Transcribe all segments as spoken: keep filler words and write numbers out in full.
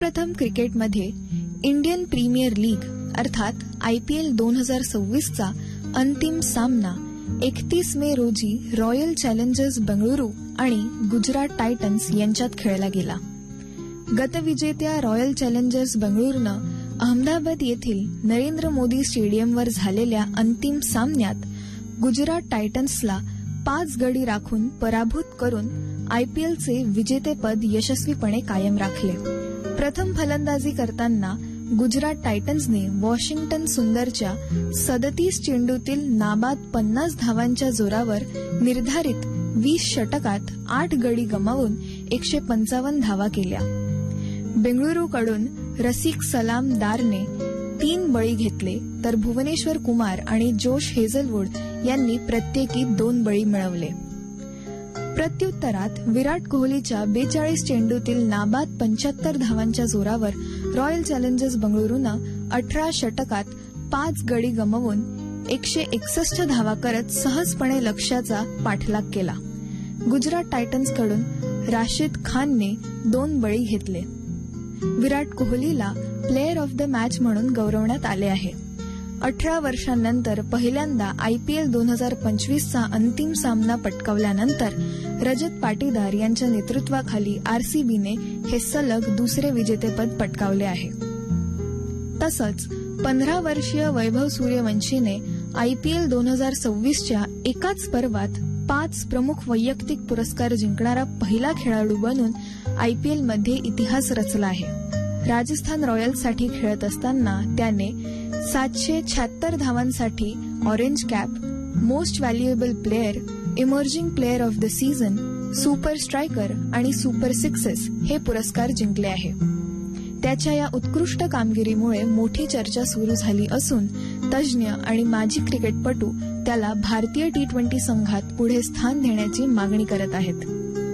प्रथम क्रिकेटमध्ये Indian premier league अर्थात आयपीएल दोन हजार सव्वीसचा अंतिम सामना एकतीस मे रोजी रॉयल चॅलेंजर्स बंगळुरू आणि गुजरात टायटन्स यांच्यात खेळला गेला. गतविजेत्या रॉयल चॅलेंजर्स बंगळुरूनं अहमदाबाद येथील नरेंद्र मोदी स्टेडियमवर झालेल्या अंतिम सामन्यात गुजरात टायटन्सला पाच गडी राखून पराभूत करून आयपीएलचे विजेतेपद यशस्वीपणे कायम राखले. प्रथम फलंदाजी करताना गुजरात टायटन्सने वॉशिंग्टन सुंदरच्या सदतीस चेंडूतील नाबाद पन्नास धावांच्या जोरावर निर्धारित वीस षटकात आठ गडी गमावून एकशे पंचावन्न धावा केल्या. बेंगळुरूकडून रसिक सलामदारने तीन बळी घेतले तर भुवनेश्वर कुमार आणि जोश हेझलवूड यांनी प्रत्येकी दोन बळी मिळवले. प्रत्युत्तरात विराट कोहलीच्या बेचाळीस चेंडूतील नाबाद पंच्याहत्तर धावांच्या जोरावर रॉयल चॅलेंजर्स बंगळुरूनं अठरा षटकात पाच गडी गमावून एकशे एकसष्ट धावा करत सहजपणे लक्ष्याचा पाठलाग केला. गुजरात टायटन्सकडून राशिद खानने दोन बळी घेतले. विराट कोहलीला प्लेअर ऑफ द मॅच म्हणून गौरवण्यात आले आहे. अठरा वर्षांनंतर पहिल्यांदा आयपीएल दोन हजार पंचवीसचा अंतिम सामना पटकावल्यानंतर रजत पाटीदार यांच्या नेतृत्वाखाली आरसीबीने हे सलग दुसरे विजेतेपद पटकावले आहे. तसंच पंधरा वर्षीय वैभव सूर्यवंशीने आयपीएल दोन हजार सव्वीसच्या एकाच पर्वात पाच प्रमुख वैयक्तिक पुरस्कार जिंकणारा पहिला खेळाडू बनून आयपीएलमध्ये इतिहास रचला आहे. राजस्थान रॉयल्ससाठी खेळत असताना त्याने सातशे शहात्तर धावांसाठी orange cap, most valuable player, emerging player of the season, super striker आणि सुपर सिक्सेस हे पुरस्कार जिंकले आहे. त्याच्या या उत्कृष्ट कामगिरीमुळे मोठी चर्चा सुरू झाली असून तज्ज्ञ आणि माजी क्रिकेटपटू त्याला भारतीय टी ट्वेंटी संघात पुढे स्थान देण्याची मागणी करत आहेत.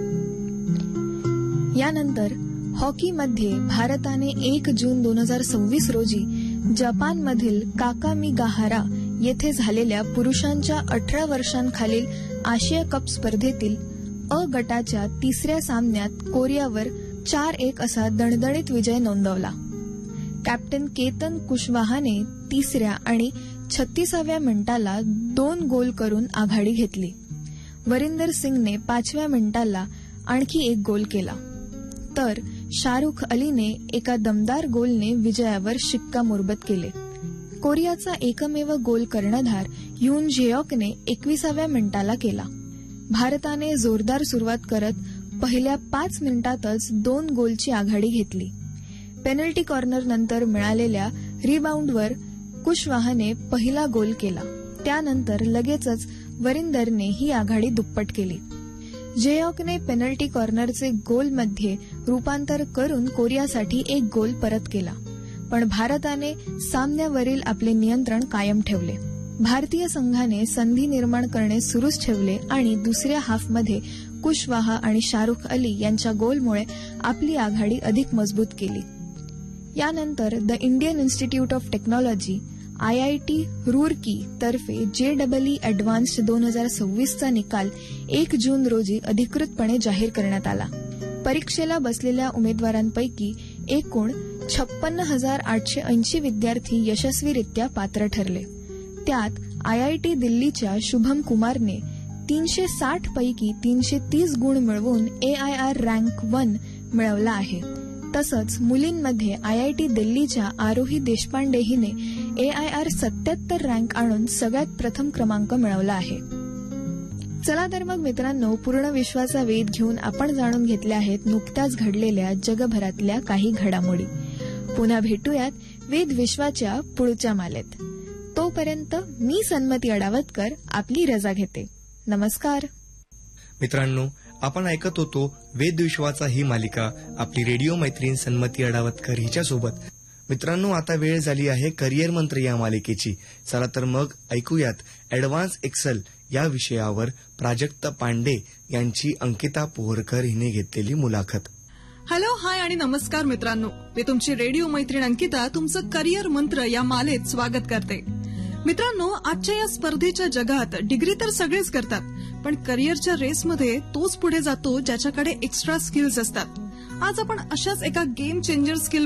यानंतर हॉकीमध्ये भारताने एक जून दोन हजार सव्वीस रोजी जपानमधील काकामिगाहारा येथे झालेल्या पुरुषांच्या अठरा वर्षांखालील आशिया कप स्पर्धेतील अ गटाच्या तिसऱ्या सामन्यात कोरियावर चार एक असा दणदणीत विजय नोंदवला. कॅप्टन केतन कुशवाहाने तिसऱ्या आणि छत्तीसाव्या मिनिटाला दोन गोल करून आघाडी घेतली. वरिंदर सिंगने पाचव्या मिनिटाला आणखी एक गोल केला तर शाहरुख अलीने एका दमदार गोलने विजयावर शिक्कामोर्तब केले. कोरियाचा एकमेव गोल कर्णधार ह्यून जेऑकने एकविसाव्या मिनिटाला केला. भारताने जोरदार सुरुवात करत पहिल्या पाच मिनिटातच दोन गोलची आघाडी घेतली. पेनल्टी कॉर्नरनंतर मिळालेल्या रिबाउंडवर कुशवाहाने पहिला गोल केला. त्यानंतर लगेचच वरिंदरने ही आघाडी दुप्पट केली. जेऑकने पेनल्टी कॉर्नरचे गोलमध्ये रूपांतर करून कोरियासाठी एक गोल परत केला. पण भारताने सामन्यावरील आपले नियंत्रण कायम ठेवले. भारतीय संघाने संधी निर्माण करणे सुरूच ठेवले आणि दुसऱ्या हाफमध्ये कुशवाहा आणि शाहरुख अली यांच्या गोलमुळे आपली आघाडी अधिक मजबूत केली. यानंतर the Indian institute of technology IIT Roorkee तर्फे जेडबलई अॅडव्हान्स्ड दोन हजार सव्वीसचा निकाल एक जून रोजी अधिकृतपणे जाहीर करण्यात आला. परीक्षेला बसलेल्या उमेदवारांपैकी एकूण छप्पन्न हजार आठशे ऐंशी विद्यार्थी यशस्वीरित्या पात्र ठरले. त्यात आयआयटी दिल्लीच्या शुभम कुमारने तीनशे साठ पैकी तीनशे तीस गुण मिळवून एआयआर रँक वन मिळवला आहे. तसंच मुलींमध्ये आयआयटी दिल्लीच्या आरोही देशपांडे हिने एआयआर सत्याहत्तर रँक आणून सगळ्यात प्रथम क्रमांक मिळवला आहे. चला तर मग मित्रांनो, पूर्ण विश्वाचा वेध घेऊन आपण जाणून घेतल्या आहेत नुकत्याच घडलेल्या जगभरातल्या काही घडामोडी. पुन्हा भेटूयात वेध विश्वाच्या पुढच्या मालेत. तोपर्यंत मी सन्मती अडावतकर आपली रजा घेते. नमस्कार मित्रांनो, आपण ऐकत होतो वेद विश्वाचा ही मालिका आपली रेडिओ मैत्रीण सन्मती अडावतकर हिच्यासोबत. मित्रांनो, आता वेळ झाली आहे करिअर मंत्र या मालिकेची. चला तर मग ऐकूयात ऍडव्हान्स एक्सेल या विषयावर प्राजक्ता पांडे यांची अंकिता पोहरकर हिने घेतलेली मुलाखत. हॅलो, हाय आणि नमस्कार मित्रांनो, मी तुमची रेडिओ मैत्रीण अंकिता तुमचं करिअर मंत्र या मालेत स्वागत करते. मित्रांनो, आजच्या या स्पर्धेच्या जगात डिग्री तर सगळेच करतात, पण करिअरच्या रेसमध्ये तोच पुढे जातो ज्याच्याकडे एक्स्ट्रा स्किल्स असतात. आज आपण अशाच एका गेम चेंजर स्किल